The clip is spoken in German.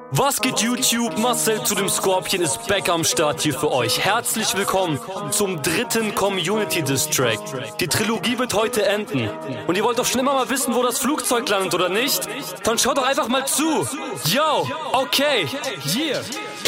Was geht YouTube? Marcel zu dem Scorpion ist back am Start hier für euch. Herzlich willkommen zum dritten Community Diss Track. Die Trilogie wird heute enden. Und ihr wollt doch schon immer mal wissen, wo das Flugzeug landet, oder nicht? Dann schaut doch einfach mal zu. Yo, okay, yeah.